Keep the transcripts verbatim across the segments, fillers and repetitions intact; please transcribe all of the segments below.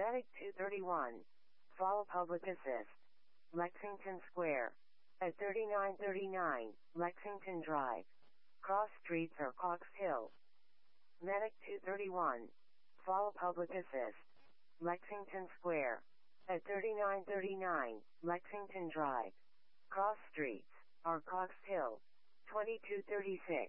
Medic two thirty-one. Fall Public Assist. Lexington Square. At thirty-nine thirty-nine, Lexington Drive. Cross streets or Cox Hill. Medic two thirty-one. Fall Public Assist. Lexington Square. At thirty-nine thirty-nine, Lexington Drive. Cross streets, or Cox Hill. twenty-two thirty-six.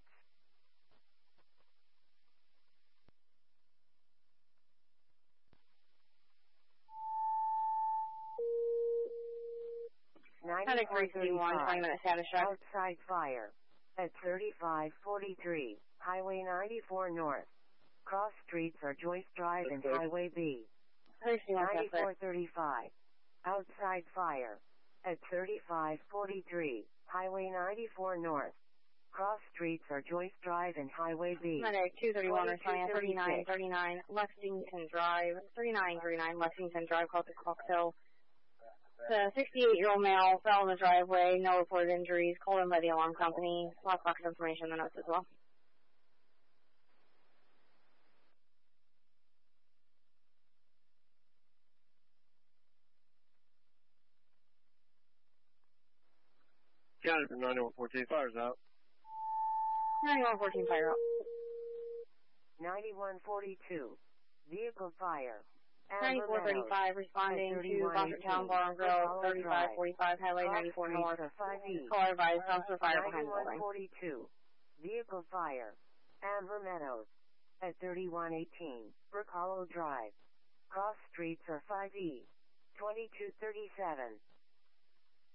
ninety-four thirty-five. Outside fire. At thirty-five forty-three, Highway ninety-four North. Cross streets are Joyce Drive and Highway B. ninety-four thirty-five. Outside fire. At thirty-five forty-three, Highway ninety-four North. Cross streets are Joyce Drive and Highway B. Medic two thirty-one responding at thirty-nine thirty-nine Lexington Drive. thirty-nine thirty-nine Lexington Drive, close to Cox Hill. The sixty-eight-year-old male fell in the driveway. No reported injuries. Called in by the alarm company. Lots of information in the notes as well. County ninety-one fourteen, fire's out. ninety-one fourteen, fire out. ninety-one forty-two, vehicle fire. ninety-four thirty-five, responding to Boshertown Bar and Grill, thirty-five forty-five, Highway ninety-four North. Caller advised, dumpster fire behind the building. ninety-one forty-two, vehicle fire. Amber Meadows. At thirty-one eighteen, Brook Hollow Drive. Cross streets are five E. twenty-two thirty-seven.